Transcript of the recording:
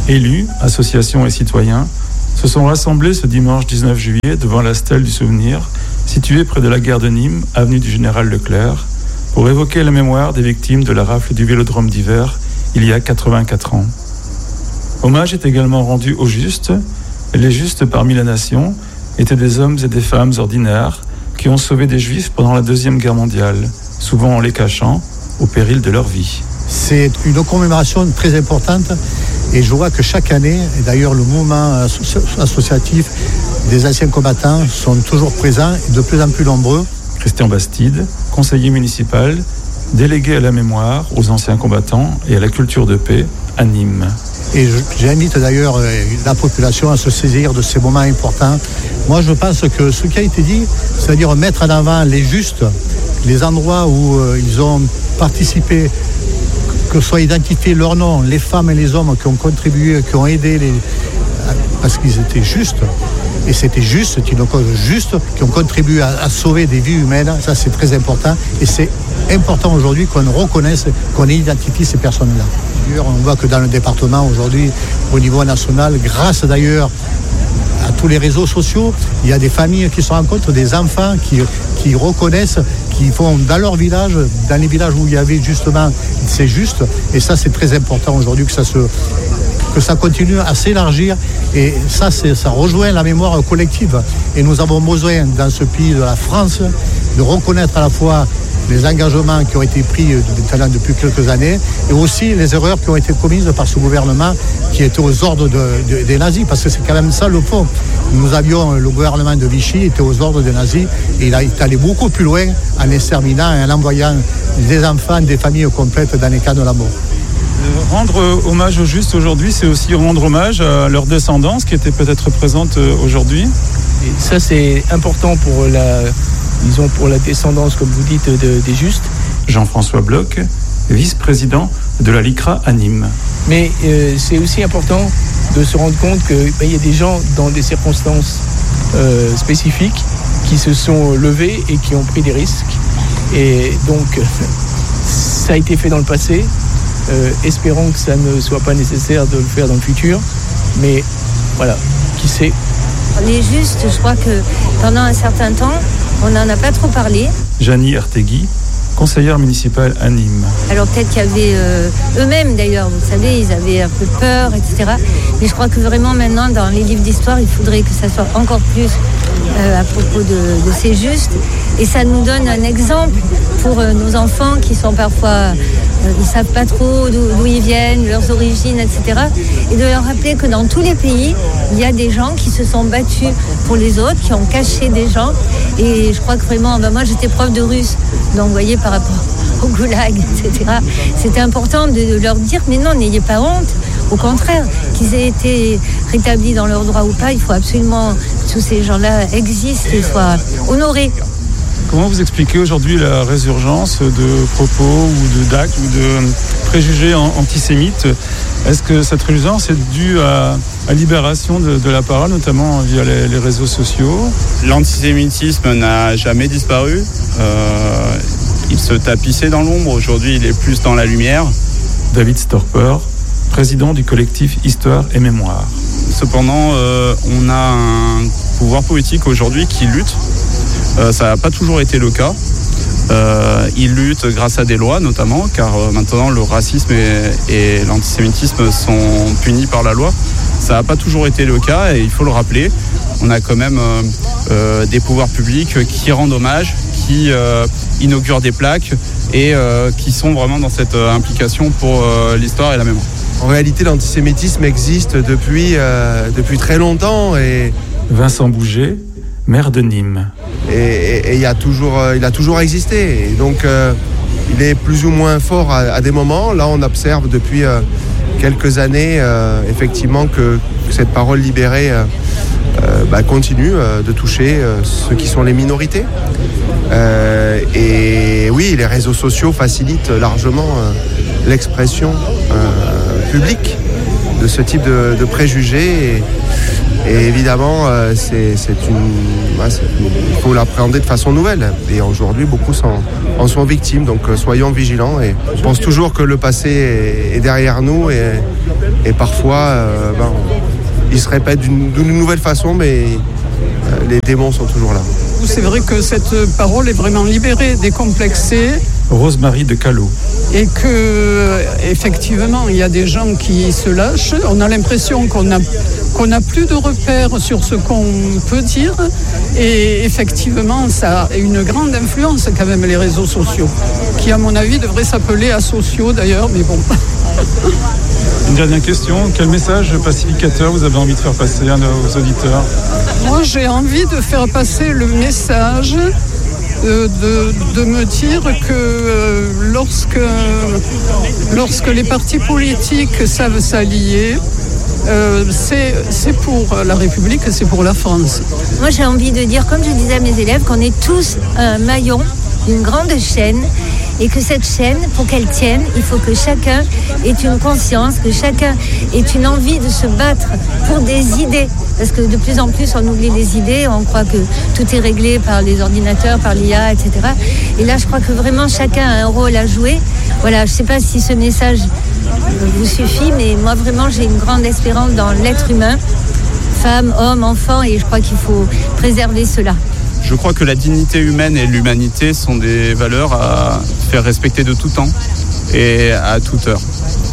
Élus, associations et citoyens se sont rassemblés ce dimanche 19 juillet devant la stèle du souvenir, située près de la gare de Nîmes, avenue du Général Leclerc, pour évoquer la mémoire des victimes de la rafle du Vélodrome d'hiver il y a 84 ans. Hommage est également rendu aux justes. Les justes parmi la nation étaient des hommes et des femmes ordinaires qui ont sauvé des Juifs pendant la Deuxième Guerre mondiale, souvent en les cachant, au péril de leur vie. C'est une commémoration très importante et je vois que chaque année, et d'ailleurs le mouvement associatif des anciens combattants sont toujours présents et de plus en plus nombreux. Christian Bastide, conseiller municipal, délégué à la mémoire, aux anciens combattants et à la culture de paix à Nîmes. Et j'invite d'ailleurs la population à se saisir de ces moments importants. Moi, je pense que ce qui a été dit, c'est-à-dire mettre en avant les justes, les endroits où ils ont participé, que soient identifiés leurs noms, les femmes et les hommes qui ont contribué, qui ont aidé, parce qu'ils étaient justes. Et c'était juste, c'est une cause juste, qui ont contribué à sauver des vies humaines. Ça, c'est très important. Et c'est important aujourd'hui qu'on reconnaisse, qu'on identifie ces personnes-là. D'ailleurs, on voit que dans le département aujourd'hui, au niveau national, grâce d'ailleurs à tous les réseaux sociaux, il y a des familles qui se rencontrent, des enfants qui reconnaissent, qui font dans leur village, dans les villages où il y avait justement ces justes. Et ça, c'est très important aujourd'hui que ça continue à s'élargir et ça rejoint la mémoire collective. Et nous avons besoin, dans ce pays de la France, de reconnaître à la fois les engagements qui ont été pris depuis quelques années et aussi les erreurs qui ont été commises par ce gouvernement qui était aux ordres des nazis, parce que c'est quand même ça le fond. Le gouvernement de Vichy était aux ordres des nazis et il est allé beaucoup plus loin en exterminant et en envoyant des enfants, des familles complètes dans les camps de la mort. Rendre hommage aux justes aujourd'hui, c'est aussi rendre hommage à leur descendance qui était peut-être présente aujourd'hui. Et ça, c'est important pour la descendance, comme vous dites, des justes. Jean-François Bloch, vice-président de la LICRA à Nîmes. Mais c'est aussi important de se rendre compte qu'il y a des gens dans des circonstances spécifiques qui se sont levés et qui ont pris des risques. Et donc, ça a été fait dans le passé. Espérons que ça ne soit pas nécessaire de le faire dans le futur. Mais voilà, qui sait. Les justes, je crois que pendant un certain temps, on n'en a pas trop parlé. Janie Artegui, conseillère municipale à Nîmes. Alors peut-être qu'il y avait eux-mêmes d'ailleurs, vous savez, ils avaient un peu peur, etc. Mais je crois que vraiment maintenant, dans les livres d'histoire, il faudrait que ça soit encore plus à propos de ces justes. Et ça nous donne un exemple pour nos enfants qui sont parfois... ils ne savent pas trop d'où ils viennent, leurs origines, etc. Et de leur rappeler que dans tous les pays, il y a des gens qui se sont battus pour les autres, qui ont caché des gens. Et je crois que vraiment, moi j'étais prof de russe, donc vous voyez par rapport au goulag, etc. C'était important de leur dire, mais non, n'ayez pas honte. Au contraire, qu'ils aient été rétablis dans leurs droits ou pas, il faut absolument que tous ces gens-là existent et soient honorés. Comment vous expliquez aujourd'hui la résurgence de propos ou d'actes ou de préjugés antisémites ? Est-ce que cette résurgence est due à la libération de la parole, notamment via les réseaux sociaux ? L'antisémitisme n'a jamais disparu. Il se tapissait dans l'ombre. Aujourd'hui, il est plus dans la lumière. David Storper, président du collectif Histoire et Mémoire. Cependant, on a un pouvoir politique aujourd'hui qui lutte. Ça n'a pas toujours été le cas. Ils luttent grâce à des lois notamment, car maintenant le racisme et l'antisémitisme sont punis par la loi. Ça n'a pas toujours été le cas et il faut le rappeler. On a quand même des pouvoirs publics qui rendent hommage, qui inaugurent des plaques et qui sont vraiment dans cette implication pour l'histoire et la mémoire. En réalité, l'antisémitisme existe depuis très longtemps. Et... Vincent Bouget, maire de Nîmes. Et il a toujours existé. Et donc, il est plus ou moins fort à des moments. Là, on observe depuis quelques années, effectivement, que cette parole libérée continue de toucher ceux qui sont les minorités. Et oui, les réseaux sociaux facilitent largement l'expression publique ce type de préjugés. Et évidemment, il faut l'appréhender de façon nouvelle. Et aujourd'hui, beaucoup en sont victimes. Donc soyons vigilants. Et on pense toujours que le passé est derrière nous. Et parfois, il se répète d'une nouvelle façon, mais les démons sont toujours là. C'est vrai que cette parole est vraiment libérée, décomplexée. Rosemarie de Callot. Et que effectivement, il y a des gens qui se lâchent. On a l'impression qu'on n'a plus de repères sur ce qu'on peut dire. Et effectivement, ça a une grande influence quand même, les réseaux sociaux, qui à mon avis devraient s'appeler asociaux d'ailleurs, mais bon. Une dernière question, quel message pacificateur vous avez envie de faire passer à nos auditeurs ? Moi, j'ai envie de faire passer le message de me dire que lorsque les partis politiques savent s'allier, c'est pour la République, c'est pour la France. Moi, j'ai envie de dire, comme je disais à mes élèves, qu'on est tous un maillon d'une grande chaîne et que cette chaîne, pour qu'elle tienne, il faut que chacun ait une conscience, que chacun ait une envie de se battre pour des idées. Parce que de plus en plus, on oublie les idées, on croit que tout est réglé par les ordinateurs, par l'IA, etc. Et là, je crois que vraiment chacun a un rôle à jouer. Voilà, je ne sais pas si ce message vous suffit, mais moi, vraiment, j'ai une grande espérance dans l'être humain, femme, homme, enfant, et je crois qu'il faut préserver cela. Je crois que la dignité humaine et l'humanité sont des valeurs à faire respecter de tout temps et à toute heure.